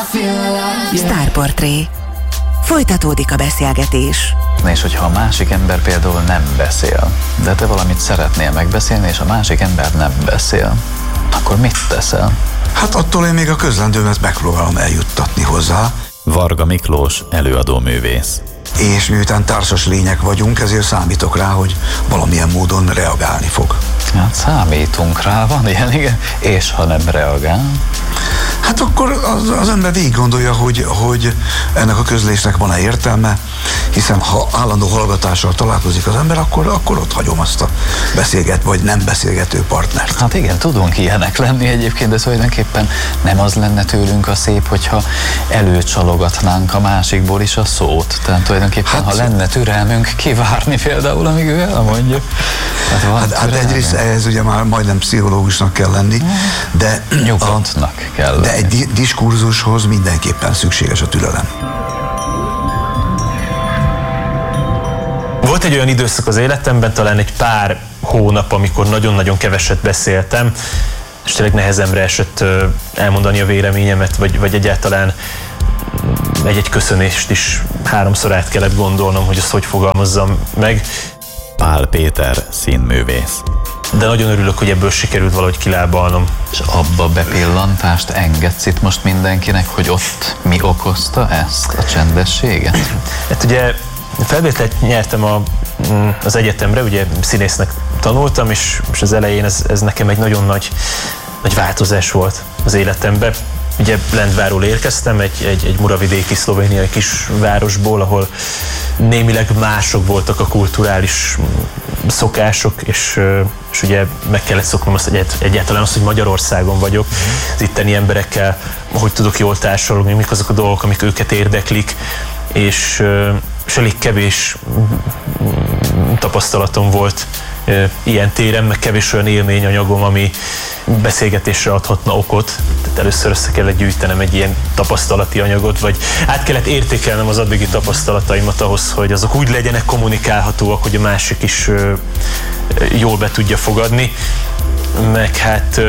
Sztárportré. Folytatódik a beszélgetés. És hogyha a másik ember például nem beszél, de te valamit szeretnél megbeszélni, és a másik ember nem beszél, akkor mit teszel? Hát attól én még a közlendőmet megpróbálom eljuttatni hozzá. Varga Miklós, előadóművész. És miután társas lények vagyunk, ezért számítok rá, hogy valamilyen módon reagálni fog. Hát számítunk rá, van ilyen, igen. És ha nem reagál? Hát akkor az ember végig gondolja, hogy ennek a közlésnek van-e értelme, hiszen ha állandó hallgatással találkozik az ember, akkor ott hagyom azt a vagy nem beszélgető partnert. Hát igen, tudunk ilyenek lenni egyébként, de tulajdonképpen nem az lenne tőlünk a szép, hogyha előcsalogatnánk a másikból is a szót. Tehát tulajdonképpen, ha lenne türelmünk kivárni például, amíg ő elmondja. Hát egyrészt ehhez ugye már majdnem pszichológusnak kell lenni, de nyugodtnak kell lenni. De egy diskurzushoz mindenképpen szükséges a türelem. Volt egy olyan időszak az életemben, talán egy pár hónap, amikor nagyon-nagyon keveset beszéltem, és tényleg nehezemre esett elmondani a véleményemet, vagy egyáltalán egy köszönést is 3-szor át kellett gondolnom, hogy azt hogy fogalmazzam meg. Pál Péter, színművész. De nagyon örülök, hogy ebből sikerült valahogy kilábalnom. És abba bepillantást engedsz itt most mindenkinek, hogy ott mi okozta ezt, a csendességet? Hát ugye felvételt nyertem az egyetemre, ugye színésznek tanultam, és az elején ez nekem egy nagyon nagy változás volt az életemben. Ugye Lendváról érkeztem, egy muravidéki szlovéniai kis városból, ahol némileg mások voltak a kulturális szokások, és ugye meg kellett szoknom azt, egyáltalán azt, hogy Magyarországon vagyok, az itteni emberekkel, hogy tudok jól társalogni, mik azok a dolgok, amik őket érdeklik, és elég kevés tapasztalatom volt ilyen téren, meg kevés olyan élményanyagom, ami beszélgetésre adhatna okot. Tehát először össze kellett gyűjtenem egy ilyen tapasztalati anyagot, vagy át kellett értékelnem az addigi tapasztalataimat ahhoz, hogy azok úgy legyenek kommunikálhatóak, hogy a másik is jól be tudja fogadni. Meg hát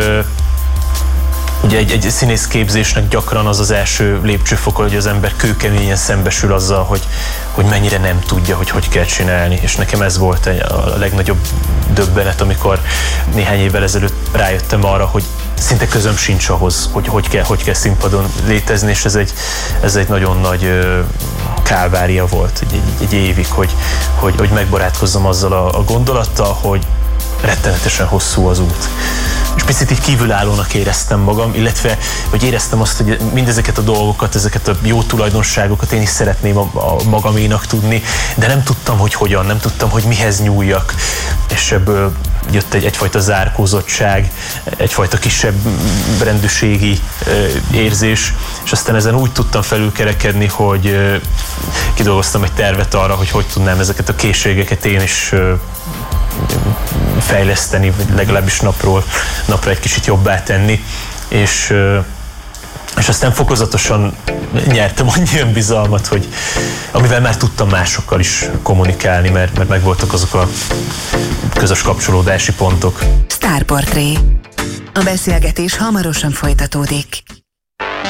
ugye egy színészképzésnek gyakran az első lépcsőfoka, hogy az ember kőkeményen szembesül azzal, hogy mennyire nem tudja, hogy kell csinálni. És nekem ez volt a legnagyobb döbbenet, amikor néhány évvel ezelőtt rájöttem arra, hogy szinte közöm sincs ahhoz, hogy kell színpadon létezni, és ez egy nagyon nagy kálvária volt egy évig, hogy megbarátkozzam azzal a gondolattal, hogy rettenetesen hosszú az út. És picit így kívülállónak éreztem magam, illetve hogy éreztem azt, hogy mindezeket a dolgokat, ezeket a jó tulajdonságokat én is szeretném a magaménak tudni, de nem tudtam, hogy hogyan, nem tudtam, hogy mihez nyúljak. És ebből jött egyfajta zárkózottság, egyfajta kisebb rendűségi érzés, és aztán ezen úgy tudtam felülkerekedni, hogy kidolgoztam egy tervet arra, hogy tudnám ezeket a készségeket én is fejleszteni, vagy legalábbis napról napra egy kicsit jobbá tenni, és aztán fokozatosan nyertem annyi önbizalmat, hogy amivel már tudtam másokkal is kommunikálni, mert megvoltak azok a közös kapcsolódási pontok. Sztárportré. A beszélgetés hamarosan folytatódik.